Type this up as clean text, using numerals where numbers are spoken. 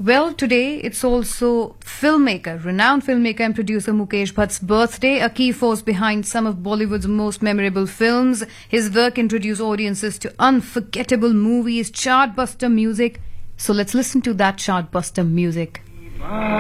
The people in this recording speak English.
Well, today it's also renowned filmmaker and producer Mukesh Bhatt's birthday, a key force behind some of Bollywood's most memorable films. His work introduced audiences to unforgettable movies, chartbuster music. So let's listen to that chartbuster music.